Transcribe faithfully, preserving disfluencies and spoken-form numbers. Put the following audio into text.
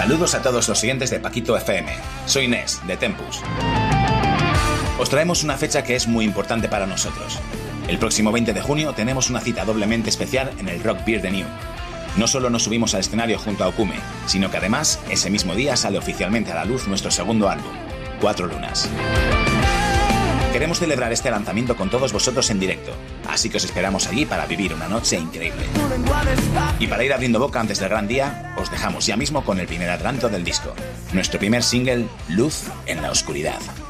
Saludos a todos los siguientes de Paquito F M. Soy Nes, de Tempus. Os traemos una fecha que es muy importante para nosotros. El próximo veinte de junio tenemos una cita doblemente especial en el Rock Beer de New. No solo nos subimos al escenario junto a Okume, sino que además ese mismo día sale oficialmente a la luz nuestro segundo álbum, Cuatro Lunas. Queremos celebrar este lanzamiento con todos vosotros en directo, así que os esperamos allí para vivir una noche increíble. Y para ir abriendo boca antes del gran día, os dejamos ya mismo con el primer adelanto del disco, nuestro primer single, Luz en la Oscuridad.